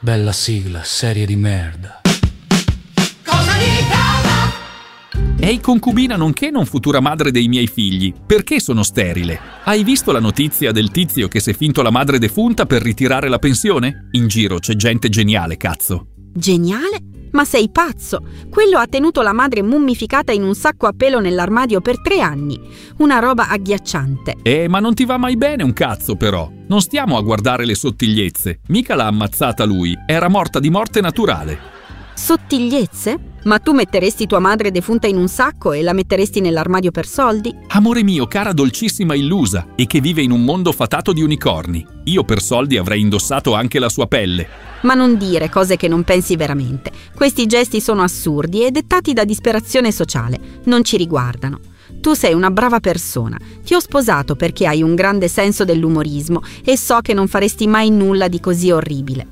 Bella sigla, serie di merda. Ehi concubina nonché non futura madre dei miei figli, perché sono sterile? Hai visto la notizia del tizio che si è finto la madre defunta per ritirare la pensione? In giro c'è gente geniale, cazzo. Geniale? Ma sei pazzo? Quello ha tenuto la madre mummificata in un sacco a pelo nell'armadio per 3 anni. Una roba agghiacciante. Ma non ti va mai bene un cazzo però. Non stiamo a guardare le sottigliezze. Mica l'ha ammazzata lui, era morta di morte naturale. Sottigliezze? Ma tu metteresti tua madre defunta in un sacco e la metteresti nell'armadio per soldi? Amore mio, cara dolcissima illusa, e che vive in un mondo fatato di unicorni. Io per soldi avrei indossato anche la sua pelle. Ma non dire cose che non pensi veramente. Questi gesti sono assurdi e dettati da disperazione sociale. Non ci riguardano. Tu sei una brava persona. Ti ho sposato perché hai un grande senso dell'umorismo e so che non faresti mai nulla di così orribile.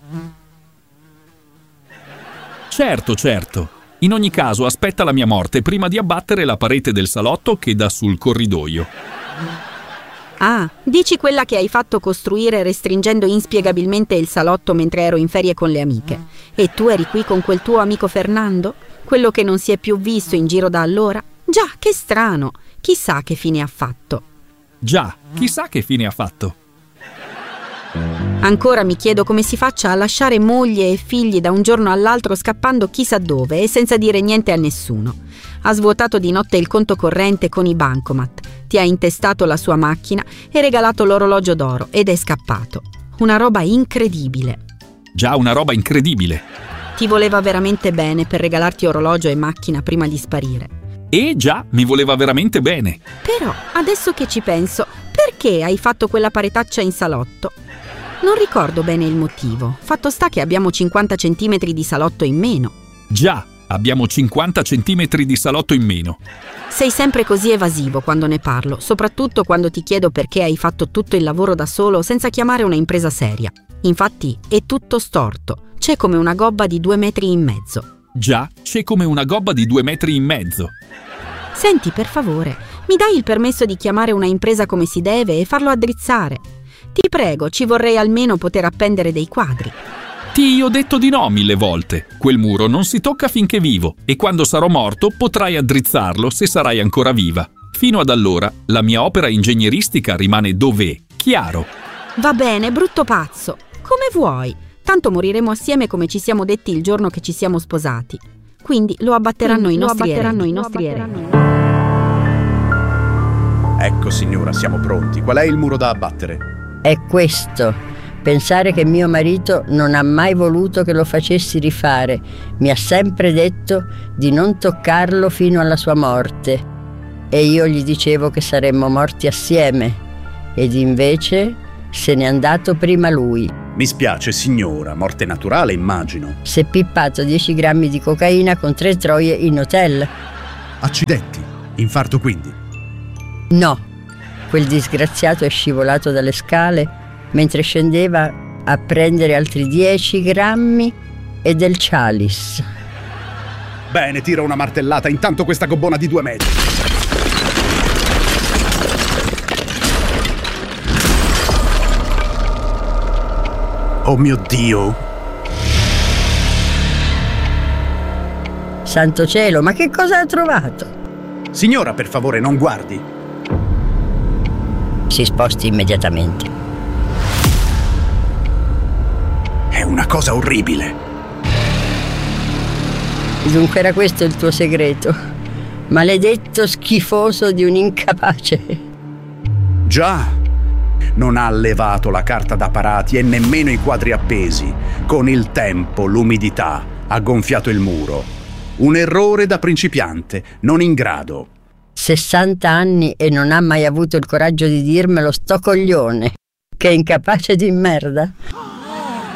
Certo. In ogni caso aspetta la mia morte prima di abbattere la parete del salotto che dà sul corridoio. Ah, dici quella che hai fatto costruire restringendo inspiegabilmente il salotto mentre ero in ferie con le amiche. E tu eri qui con quel tuo amico Fernando? Quello che non si è più visto in giro da allora? Già, che strano. Chissà che fine ha fatto. Già, chissà che fine ha fatto. Ancora mi chiedo come si faccia a lasciare moglie e figli da un giorno all'altro scappando chissà dove e senza dire niente a nessuno. Ha svuotato di notte il conto corrente con i bancomat, ti ha intestato la sua macchina e regalato l'orologio d'oro ed è scappato. Una roba incredibile. Già, una roba incredibile. Ti voleva veramente bene per regalarti orologio e macchina prima di sparire. Già, mi voleva veramente bene. Però, adesso che ci penso, perché hai fatto quella paretaccia in salotto? Non ricordo bene il motivo. Fatto sta che abbiamo 50 centimetri di salotto in meno. Già, abbiamo 50 centimetri di salotto in meno. Sei sempre così evasivo quando ne parlo, soprattutto quando ti chiedo perché hai fatto tutto il lavoro da solo senza chiamare una impresa seria. Infatti, è tutto storto. C'è come una gobba di 2 metri in mezzo. Già, c'è come una gobba di 2 metri in mezzo. Senti, per favore, mi dai il permesso di chiamare una impresa come si deve e farlo addrizzare? Ti prego, ci vorrei almeno poter appendere dei quadri. Ti ho detto di no 1000 volte. Quel muro non si tocca finché vivo e quando sarò morto potrai addrizzarlo se sarai ancora viva. Fino ad allora la mia opera ingegneristica rimane dov'è, chiaro? Va bene, brutto pazzo. Come vuoi. Tanto moriremo assieme come ci siamo detti il giorno che ci siamo sposati. Quindi lo abbatteranno i nostri eredi. Ecco signora, siamo pronti. Qual è il muro da abbattere? È questo. Pensare che mio marito non ha mai voluto che lo facessi rifare. Mi ha sempre detto di non toccarlo fino alla sua morte. E io gli dicevo che saremmo morti assieme. Ed invece se n'è andato prima lui. Mi spiace signora, morte naturale immagino. Si è pippato 10 grammi di cocaina con 3 troie in hotel. Accidenti, infarto quindi? No. Quel disgraziato è scivolato dalle scale mentre scendeva a prendere altri 10 grammi e del Cialis. Bene, tira una martellata, intanto questa gobbona di 2 metri. Oh mio Dio! Santo cielo, ma che cosa ha trovato? Signora, per favore, non guardi. Si sposti immediatamente. È una cosa orribile. Dunque era questo il tuo segreto? Maledetto schifoso di un incapace. Già, non ha levato la carta da parati e nemmeno i quadri appesi. Con il tempo, l'umidità ha gonfiato il muro. Un errore da principiante, non in grado. 60 anni e non ha mai avuto il coraggio di dirmelo, sto coglione. Che incapace di merda.